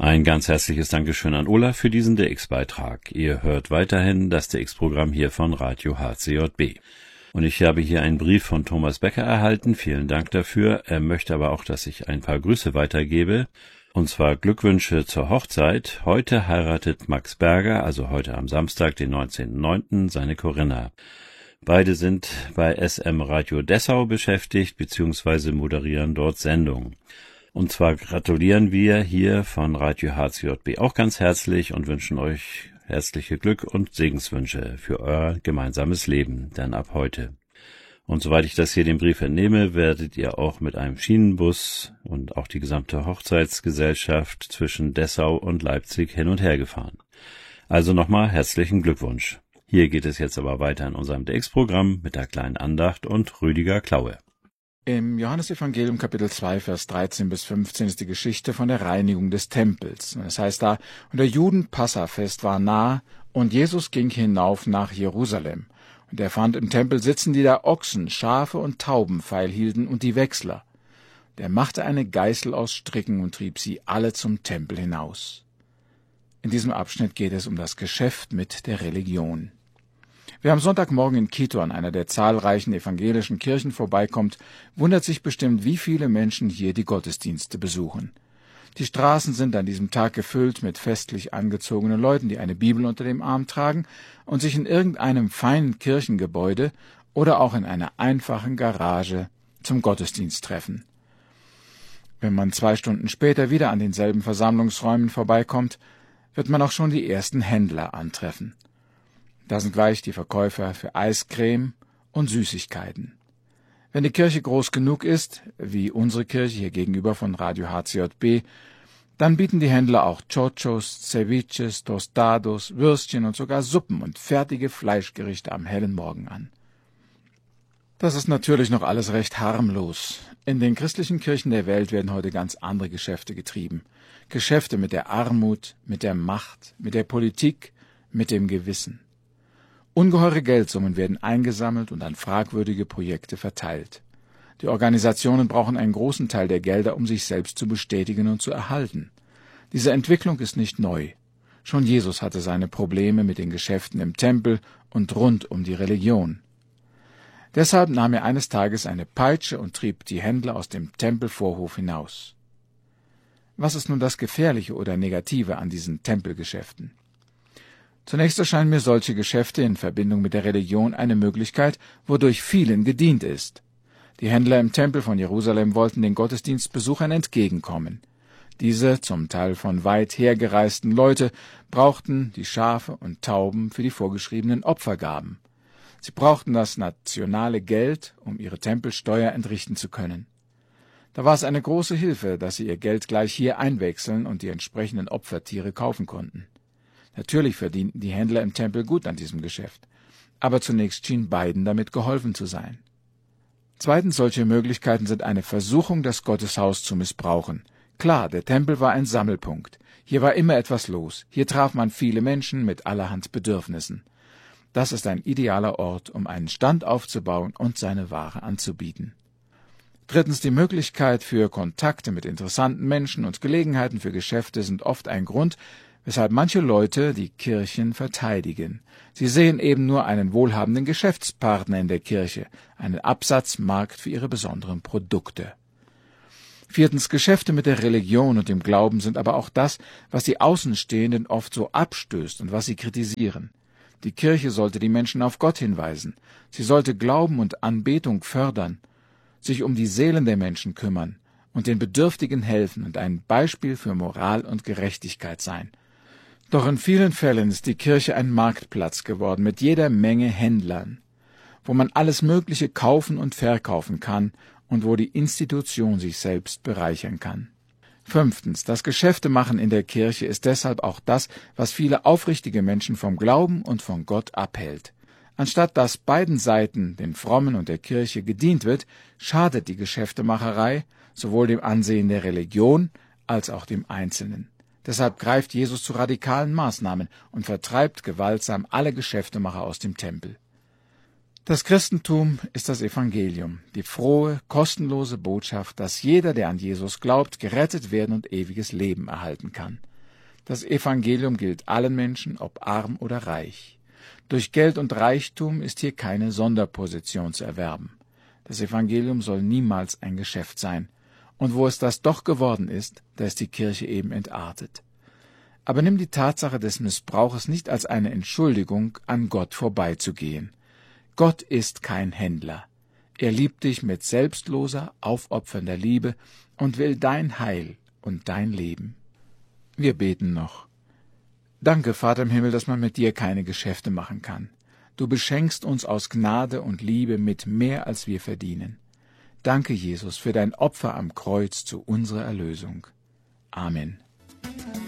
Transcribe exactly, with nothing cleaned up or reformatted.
Ein ganz herzliches Dankeschön an Olaf für diesen D X-Beitrag. Ihr hört weiterhin das D X-Programm hier von Radio H C J B. Und ich habe hier einen Brief von Thomas Becker erhalten. Vielen Dank dafür. Er möchte aber auch, dass ich ein paar Grüße weitergebe. Und zwar Glückwünsche zur Hochzeit. Heute heiratet Max Berger, also heute am Samstag, den neunzehnten neunten, seine Corinna. Beide sind bei S M Radio Dessau beschäftigt bzw. moderieren dort Sendungen. Und zwar gratulieren wir hier von Radio H C J B auch ganz herzlich und wünschen euch herzliche Glück und Segenswünsche für euer gemeinsames Leben, denn ab heute. Und soweit ich das hier den Brief entnehme, werdet ihr auch mit einem Schienenbus und auch die gesamte Hochzeitsgesellschaft zwischen Dessau und Leipzig hin und her gefahren. Also nochmal herzlichen Glückwunsch. Hier geht es jetzt aber weiter in unserem D X-Programm mit der kleinen Andacht und Rüdiger Klaue. Im Johannesevangelium Kapitel zwei, Vers dreizehn bis fünfzehn ist die Geschichte von der Reinigung des Tempels. Es heißt da, und der Juden-Passafest war nah, und Jesus ging hinauf nach Jerusalem. Und er fand im Tempel sitzen, die da Ochsen, Schafe und Tauben feilhielten und die Wechsler. Der machte eine Geißel aus Stricken und trieb sie alle zum Tempel hinaus. In diesem Abschnitt geht es um das Geschäft mit der Religion. Wer am Sonntagmorgen in Quito an einer der zahlreichen evangelischen Kirchen vorbeikommt, wundert sich bestimmt, wie viele Menschen hier die Gottesdienste besuchen. Die Straßen sind an diesem Tag gefüllt mit festlich angezogenen Leuten, die eine Bibel unter dem Arm tragen und sich in irgendeinem feinen Kirchengebäude oder auch in einer einfachen Garage zum Gottesdienst treffen. Wenn man zwei Stunden später wieder an denselben Versammlungsräumen vorbeikommt, wird man auch schon die ersten Händler antreffen. Da sind gleich die Verkäufer für Eiscreme und Süßigkeiten. Wenn die Kirche groß genug ist, wie unsere Kirche hier gegenüber von Radio H C J B, dann bieten die Händler auch Chochos, Ceviches, Tostados, Würstchen und sogar Suppen und fertige Fleischgerichte am hellen Morgen an. Das ist natürlich noch alles recht harmlos. In den christlichen Kirchen der Welt werden heute ganz andere Geschäfte getrieben. Geschäfte mit der Armut, mit der Macht, mit der Politik, mit dem Gewissen. Ungeheure Geldsummen werden eingesammelt und an fragwürdige Projekte verteilt. Die Organisationen brauchen einen großen Teil der Gelder, um sich selbst zu bestätigen und zu erhalten. Diese Entwicklung ist nicht neu. Schon Jesus hatte seine Probleme mit den Geschäften im Tempel und rund um die Religion. Deshalb nahm er eines Tages eine Peitsche und trieb die Händler aus dem Tempelvorhof hinaus. Was ist nun das Gefährliche oder Negative an diesen Tempelgeschäften? Zunächst erscheinen mir solche Geschäfte in Verbindung mit der Religion eine Möglichkeit, wodurch vielen gedient ist. Die Händler im Tempel von Jerusalem wollten den Gottesdienstbesuchern entgegenkommen. Diese, zum Teil von weit hergereisten Leute, brauchten die Schafe und Tauben für die vorgeschriebenen Opfergaben. Sie brauchten das nationale Geld, um ihre Tempelsteuer entrichten zu können. Da war es eine große Hilfe, dass sie ihr Geld gleich hier einwechseln und die entsprechenden Opfertiere kaufen konnten. Natürlich verdienten die Händler im Tempel gut an diesem Geschäft, aber zunächst schien beiden damit geholfen zu sein. Zweitens, solche Möglichkeiten sind eine Versuchung, das Gotteshaus zu missbrauchen. Klar, der Tempel war ein Sammelpunkt. Hier war immer etwas los. Hier traf man viele Menschen mit allerhand Bedürfnissen. Das ist ein idealer Ort, um einen Stand aufzubauen und seine Ware anzubieten. Drittens, die Möglichkeit für Kontakte mit interessanten Menschen und Gelegenheiten für Geschäfte sind oft ein Grund, weshalb manche Leute die Kirchen verteidigen. Sie sehen eben nur einen wohlhabenden Geschäftspartner in der Kirche, einen Absatzmarkt für ihre besonderen Produkte. Viertens, Geschäfte mit der Religion und dem Glauben sind aber auch das, was die Außenstehenden oft so abstößt und was sie kritisieren. Die Kirche sollte die Menschen auf Gott hinweisen. Sie sollte Glauben und Anbetung fördern, sich um die Seelen der Menschen kümmern und den Bedürftigen helfen und ein Beispiel für Moral und Gerechtigkeit sein. Doch in vielen Fällen ist die Kirche ein Marktplatz geworden mit jeder Menge Händlern, wo man alles Mögliche kaufen und verkaufen kann und wo die Institution sich selbst bereichern kann. Fünftens, das Geschäftemachen in der Kirche ist deshalb auch das, was viele aufrichtige Menschen vom Glauben und von Gott abhält. Anstatt dass beiden Seiten, den Frommen und der Kirche, gedient wird, schadet die Geschäftemacherei sowohl dem Ansehen der Religion als auch dem Einzelnen. Deshalb greift Jesus zu radikalen Maßnahmen und vertreibt gewaltsam alle Geschäftemacher aus dem Tempel. Das Christentum ist das Evangelium, die frohe, kostenlose Botschaft, dass jeder, der an Jesus glaubt, gerettet werden und ewiges Leben erhalten kann. Das Evangelium gilt allen Menschen, ob arm oder reich. Durch Geld und Reichtum ist hier keine Sonderposition zu erwerben. Das Evangelium soll niemals ein Geschäft sein. Und wo es das doch geworden ist, da ist die Kirche eben entartet. Aber nimm die Tatsache des Missbrauches nicht als eine Entschuldigung, an Gott vorbeizugehen. Gott ist kein Händler. Er liebt dich mit selbstloser, aufopfernder Liebe und will dein Heil und dein Leben. Wir beten noch. Danke, Vater im Himmel, dass man mit dir keine Geschäfte machen kann. Du beschenkst uns aus Gnade und Liebe mit mehr, als wir verdienen. Danke, Jesus, für dein Opfer am Kreuz zu unserer Erlösung. Amen.